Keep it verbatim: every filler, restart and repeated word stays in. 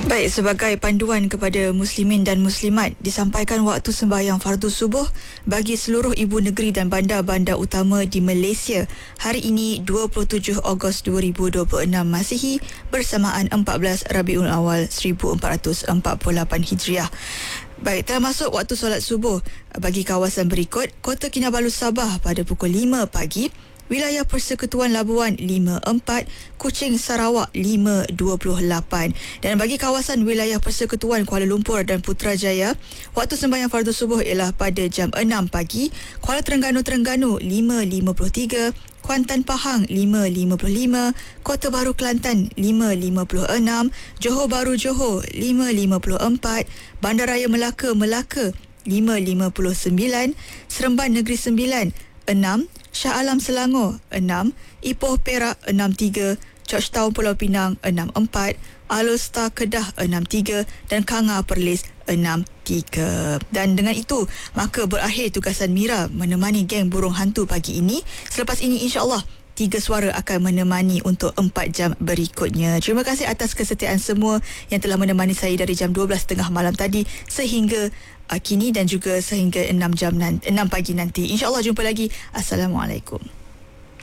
Baik, sebagai panduan kepada muslimin dan muslimat, disampaikan waktu sembahyang fardu subuh bagi seluruh ibu negeri dan bandar-bandar utama di Malaysia hari ini dua puluh tujuh Ogos dua ribu dua puluh enam Masihi bersamaan empat belas Rabiul Awal seribu empat ratus empat puluh lapan Hijriah. Baik, telah masuk waktu solat subuh bagi kawasan berikut: Kota Kinabalu Sabah pada pukul lima pagi, Wilayah Persekutuan Labuan lima empat, Kuching Sarawak lima dua puluh lapan. Dan bagi kawasan wilayah Persekutuan Kuala Lumpur dan Putrajaya, waktu sembahyang fardu subuh ialah pada jam enam pagi, Kuala Terengganu Terengganu lima lima puluh tiga, Kuantan Pahang lima lima puluh lima, Kota Baru Kelantan lima lima puluh enam, Johor Bahru Johor lima lima puluh empat, Bandaraya Melaka Melaka lima lima puluh sembilan, Seremban Negeri Sembilan enam, Shah Alam Selangor enam, Ipoh Perak enam tiga, Georgetown Pulau Pinang enam empat, Alor Star Kedah enam tiga dan Kanga Perlis enam tiga. Dan dengan itu, maka berakhir tugasan Mira menemani geng burung hantu pagi ini. Selepas ini, insya-Allah Tiga Suara akan menemani untuk empat jam berikutnya. Terima kasih atas kesetiaan semua yang telah menemani saya dari jam dua belas tiga puluh malam tadi sehingga uh, kini dan juga sehingga enam jam nanti, enam pagi nanti. InsyaAllah jumpa lagi. Assalamualaikum.